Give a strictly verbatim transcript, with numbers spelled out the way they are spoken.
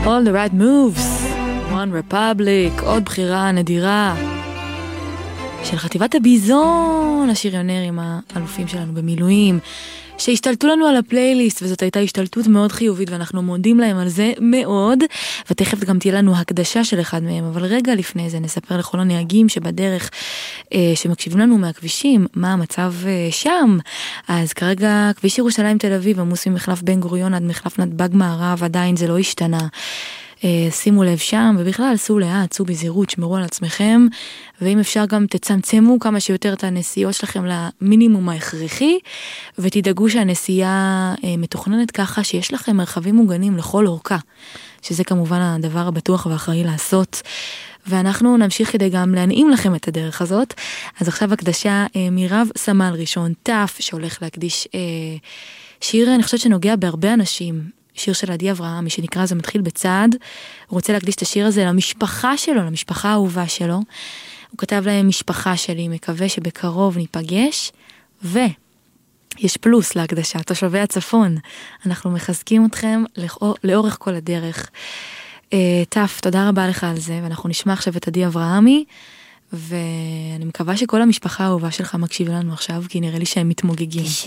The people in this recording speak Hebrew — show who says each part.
Speaker 1: All the right moves, One Republic, עוד בחירה נדירה של חטיבת הביזון, השריונרים האלופים שלנו במילואים, שהשתלטו לנו על הפלייליסט, וזאת הייתה השתלטות מאוד חיובית, ואנחנו מודים להם על זה מאוד, ותכף גם תהיה לנו הקדשה של אחד מהם, אבל רגע לפני זה נספר לכל הנהגים שבדרך, אה, שמקשיבים לנו מהכבישים, מה המצב אה, שם. אז כרגע כביש ירושלים תל אביב, עמוס ממחלף בן גוריון עד מחלף נתב"ג מערב, עדיין זה לא השתנה. שימו לב שם, ובכלל סעו לאט, סעו בזהירות, שמרו על עצמכם, ואם אפשר גם תצמצמו כמה שיותר את הנסיעות שלכם למינימום ההכרחי, ותדאגו שהנסיעה מתוכננת ככה שיש לכם מרחבים מוגנים לכל אורכה, שזה כמובן הדבר הבטוח והאחראי לעשות, ואנחנו נמשיך כדי גם להנעים לכם את הדרך הזאת. אז עכשיו הקדשה מרב סמל ראשון תף, שהולך להקדיש שיר, אני חושבת שנוגע בהרבה אנשים, שיר של עדי אברהם, מי שנקרא זה מתחיל בצעד, הוא רוצה להקדיש את השיר הזה למשפחה שלו, למשפחה האהובה שלו, הוא כתב להם משפחה שלי, מקווה שבקרוב ניפגש, ויש פלוס להקדשה, תושבי הצפון, אנחנו מחזקים אתכם לאורך כל הדרך. טף, תודה רבה לך על זה, ואנחנו נשמע עכשיו את עדי אברהמי, ואני מקווה שכל המשפחה האהובה שלך מקשיבה לנו עכשיו, כי נראה לי שהם מתמוגגים.